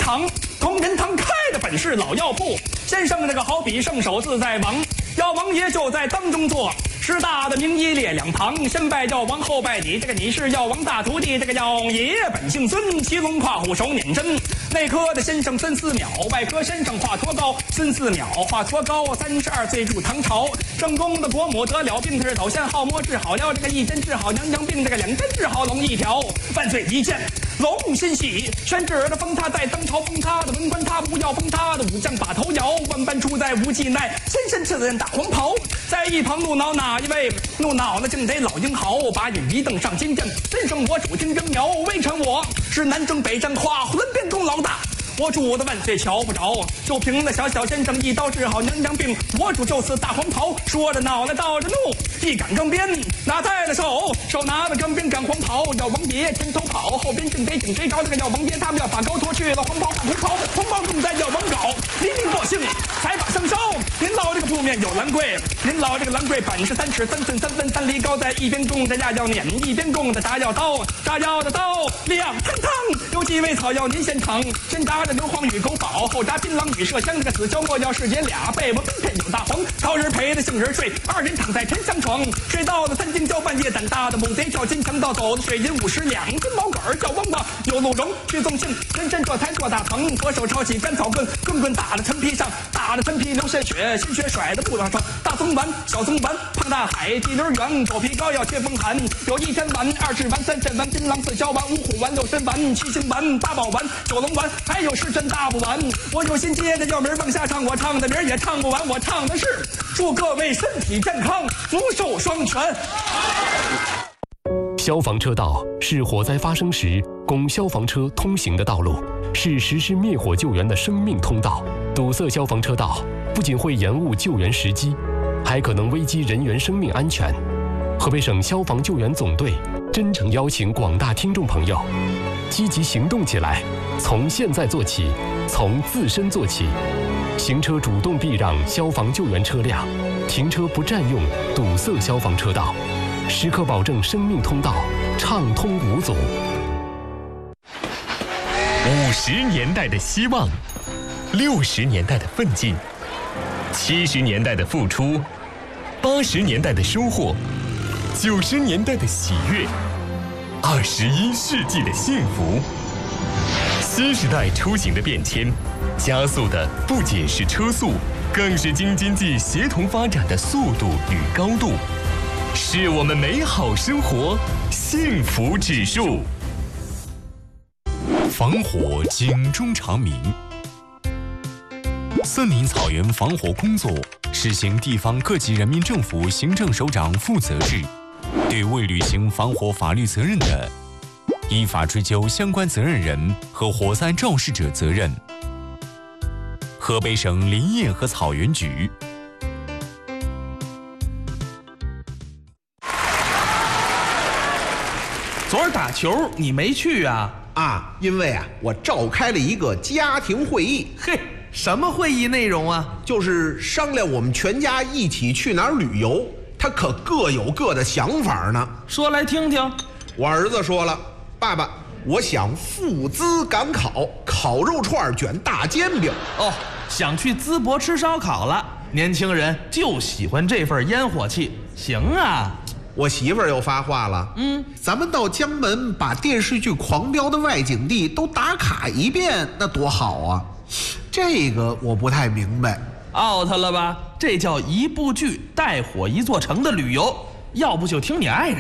堂，同仁堂开的本是老药铺，先生这个好比圣手自在王，药王爷就在当中坐。师大的名医列两旁，先拜药王后拜你，这个你是药王大徒弟，这个药爷本姓孙，骑龙跨虎手捻针。内科的先生孙思邈，外科先生华佗高，孙思邈华佗高，32岁入唐朝。正宫的国母得了病，他是走线好摸治好了，这个一针治好娘娘病，这个2针治好龙一条。万岁一见龙心喜，宣旨的封他在当朝，封他的文官他不要封他的武将把头摇，万般出在无忌奈，先身赤人大黄袍。在一旁怒恼哪一位？怒恼那竟得老英豪，把眼一瞪上金阵，先生我主听征苗，微臣我是南征北战跨魂边功劳大。我主的万岁瞧不着，就凭那小先生一刀治好娘娘病，我主就此大黄袍。说着恼来道着怒，一杆钢鞭拿在了手拿着钢鞭赶黄袍。药王爷前头跑，后边正得紧追着这个药王爷，他们要把高脱去了黄袍换红袍，红袍用在药王镐，黎明过幸才把相烧。您老这个铺面有兰桂，您老这个兰桂本是3尺3寸3分3厘高，在一边供着压药碾，一边供着炸药刀，炸药的刀亮堂堂。有几味草药您先尝，先炸着硫磺与狗宝，后炸槟榔与麝香，这个死椒末药是姐俩被我分配有大黄。朝日陪着杏仁睡，2人躺在沉香床，睡到了3更交半夜，胆大的猛贼跳进强盗，走的水银50两，根毛杆叫汪汪有鹿茸去纵性，人参坐台坐大棚，左手抄起干草棍，棍棍打了陈皮上，打了陈皮流鲜血，鲜血甩的布上霜。大松丸小松丸胖大海地溜圆，狗皮膏药缺风寒，有1天丸2指丸3镇丸槟榔4椒丸5虎丸6参丸7星丸8宝丸9龙丸，还有10针大不完。我有心接着药名往下唱，我唱的名也唱不完，我唱的是祝各位身体健康，福寿双全。 消防车道是火灾发生时供消防车通行的道路，是实施灭火救援的生命通道。堵塞消防车道不仅会延误救援时机，还可能危及人员生命安全。河北省消防救援总队真诚邀请广大听众朋友积极行动起来，从现在做起，从自身做起。行车主动避让消防救援车辆，停车不占用堵塞消防车道，时刻保证生命通道畅通无阻。 50年代的希望，60年代的奋进，70年代的付出，80年代的收获，90年代的喜悦，21世纪的幸福。新时代出行的变迁，加速的不仅是车速，更是京津冀协同发展的速度与高度，是我们美好生活幸福指数。 防火警钟长鸣。森林草原防火工作实行地方各级人民政府行政首长负责制，对未履行防火法律责任的，依法追究相关责任人和火灾肇事者责任。河北省林业和草原局。 昨儿打球你没去啊？ 啊，因为我召开了一个家庭会议。 嘿，什么会议内容啊？ 就是商量我们全家一起去哪儿旅游，他可各有各的想法呢。 说来听听。 我儿子说了，爸爸，我想赴淄赶考，烤肉串卷大煎饼。 哦，想去淄博吃烧烤了。年轻人就喜欢这份烟火气。行啊。 我媳妇儿又发话了，咱们到江门把电视剧《狂飙》的外景地都打卡一遍，那多好啊！这个我不太明白。 out 了吧？这叫一部剧带火一座城的旅游，要不就听你爱人